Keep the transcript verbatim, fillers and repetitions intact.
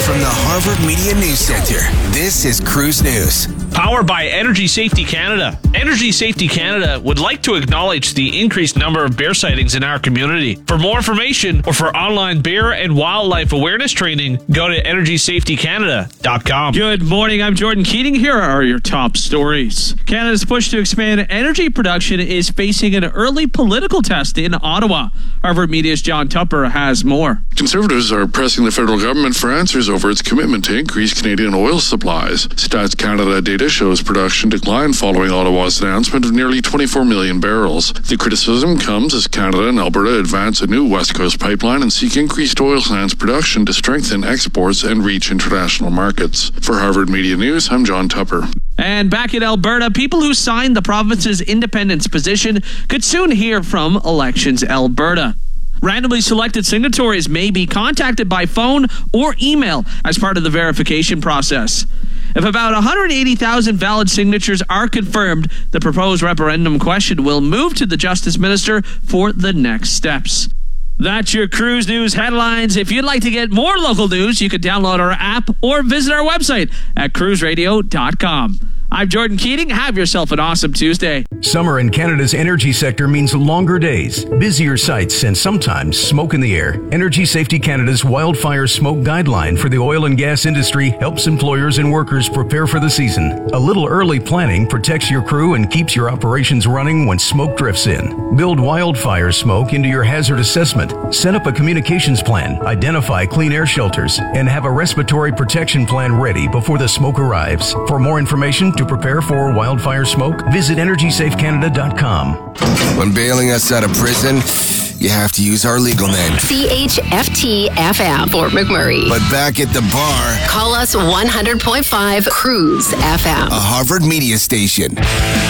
from the Harvard Media News Center, this is Cruise News. Powered by Energy Safety Canada. Energy Safety Canada would like to acknowledge the increased number of bear sightings in our community. For more information or for online bear and wildlife awareness training, go to energy safety canada dot com. Good morning, I'm Jordan Keating. Here are your top stories. Canada's push to expand energy production is facing an early political test in Ottawa. Harvard Media's John Tupper has more. Conservatives are pressing the federal government for answers over its commitment to increase Canadian oil supplies. Stats Canada data shows production declined following Ottawa's announcement of nearly twenty-four million barrels. The criticism comes as Canada and Alberta advance a new West Coast pipeline and seek increased oil sands production to strengthen exports and reach international markets. For Harvard Media News, I'm John Tupper. And back in Alberta, people who signed the province's independence position could soon hear from Elections Alberta. Randomly selected signatories may be contacted by phone or email as part of the verification process. If about one hundred eighty thousand valid signatures are confirmed, the proposed referendum question will move to the Justice Minister for the next steps. That's your Cruise News headlines. If you'd like to get more local news, you can download our app or visit our website at cruise radio dot com. I'm Jordan Keating. Have yourself an awesome Tuesday. Summer in Canada's energy sector means longer days, busier sites, and sometimes smoke in the air. Energy Safety Canada's Wildfire Smoke Guideline for the oil and gas industry helps employers and workers prepare for the season. A little early planning protects your crew and keeps your operations running when smoke drifts in. Build wildfire smoke into your hazard assessment. Set up a communications plan, identify clean air shelters, and have a respiratory protection plan ready before the smoke arrives. For more information to prepare for wildfire smoke, visit energy safe canada dot com. When bailing us out of prison, you have to use our legal name. C H F T F M, Fort McMurray. But back at the bar, call us one hundred point five Cruise F M. a Harvard Media station.